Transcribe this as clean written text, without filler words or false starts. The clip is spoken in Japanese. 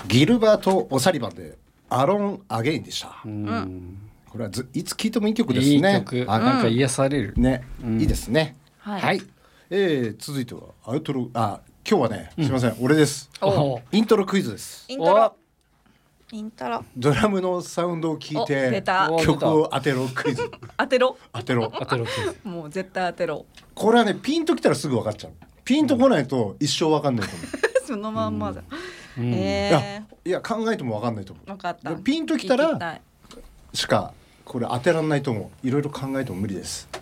ギルバート・オサリバンでアロン・アゲインでした。 うんこれはいつ聴いてもいい曲ですね。 いい曲、なんか癒されるね、いいですね。 はい、 続いてはアウトロ今日はね、すいません、俺です。 おイントロクイズです。 イントロドラムのサウンドを聞いて出た曲を当てろクイズ。 当てろ当てろ。 もう絶対当てろこれはね、ピンときたらすぐ分かっちゃう。ピンとこないと一生分かんないと思う。 そのまんまじゃん、 いや考えても分かんないと思う。 分かった。 ピンときたら聞きたいしかこれ当てらんないと思う。いろいろ考えても無理です。